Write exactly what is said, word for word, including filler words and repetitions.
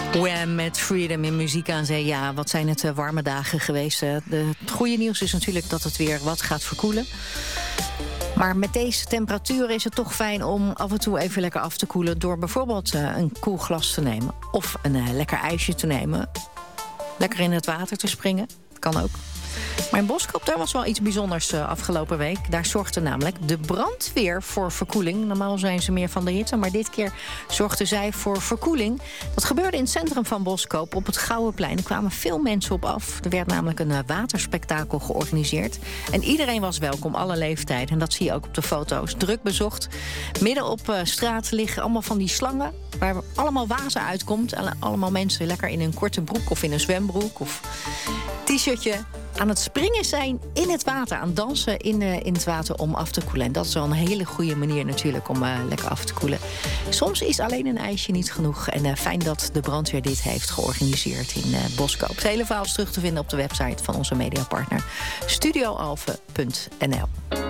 Wham met Freedom in Muziek aan Zee. Ja, wat zijn het uh, warme dagen geweest. Uh, de, het goede nieuws is natuurlijk dat het weer wat gaat verkoelen. Maar met deze temperatuur is het toch fijn om af en toe even lekker af te koelen... door bijvoorbeeld uh, een koel glas te nemen of een uh, lekker ijsje te nemen. Lekker in het water te springen, kan ook. Maar in Boskoop, daar was wel iets bijzonders uh, afgelopen week. Daar zorgde namelijk de brandweer voor verkoeling. Normaal zijn ze meer van de hitte, maar dit keer zorgden zij voor verkoeling. Dat gebeurde in het centrum van Boskoop op het Gouwenplein. Er kwamen veel mensen op af. Er werd namelijk een uh, waterspektakel georganiseerd. En iedereen was welkom, alle leeftijden. En dat zie je ook op de foto's. Druk bezocht. Midden op uh, straat liggen allemaal van die slangen... waar allemaal wazen uitkomt. En allemaal mensen lekker in een korte broek of in een zwembroek... of t-shirtje aan het springen zijn in het water. Aan dansen in, uh, in het water om af te koelen. En dat is wel een hele goede manier natuurlijk om uh, lekker af te koelen. Soms is alleen een ijsje niet genoeg. En uh, fijn dat de brandweer dit heeft georganiseerd in uh, Boskoop. Het hele verhaal is terug te vinden op de website van onze mediapartner studioalphen punt n l.